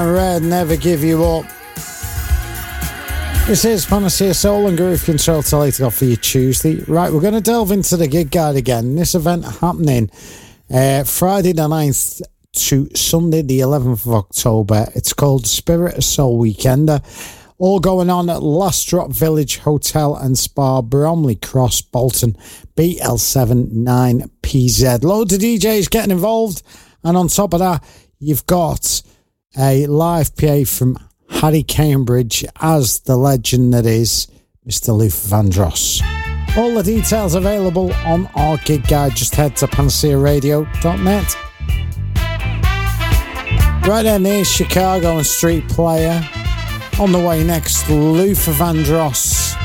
and Red, Never Give You Up. This is Panacea Soul and Groove Control till 8 o'clock for you Tuesday. Right, we're going to delve into the gig guide again. This event happening Friday the 9th to Sunday the 11th of October. It's called Spirit of Soul Weekender. All going on at Last Drop Village Hotel and Spa, Bromley Cross, Bolton, BL7 9PZ. Loads of DJs getting involved, and on top of that, you've got a live PA from Harry Cambridge as the legend that is Mr. Luther Vandross. All the details available on our gig guide. Just head to panacearadio.net. Right then, here's Chicago and Street Player. On the way next, Luther Vandross.